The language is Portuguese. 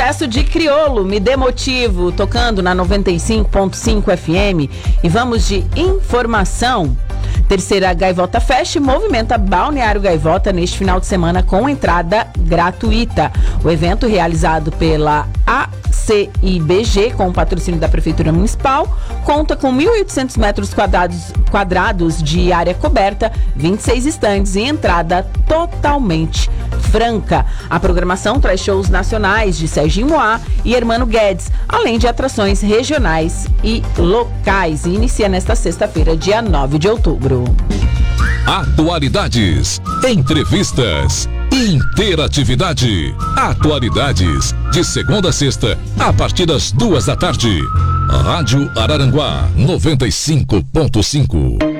sucesso de Criolo, Me Dê Motivo, tocando na 95.5 FM. E vamos de informação. Terceira Gaivota Fest movimenta Balneário Gaivota neste final de semana com entrada gratuita. O evento, realizado pela ACIBG, com o patrocínio da Prefeitura Municipal, conta com 1.800 metros quadrados de área coberta, 26 estandes e entrada totalmente franca. A programação traz shows nacionais de Serginho Moá e Hermano Guedes, além de atrações regionais e locais. E inicia nesta sexta-feira, dia 9 de outubro. Atualidades, entrevistas, interatividade. Atualidades, de segunda a sexta, a partir das 2 da tarde. Rádio Araranguá 95.5.